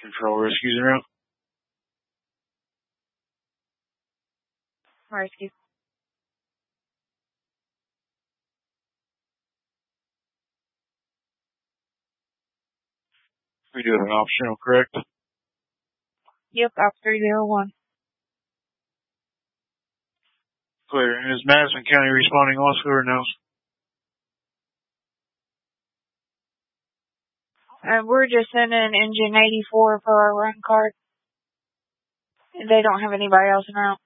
Control rescues en route. Rescue. We do have an optional, correct? Yep, op 301. Clear. And is Madison County responding also or no? We're just sending engine 84 for our run card. They don't have anybody else in route.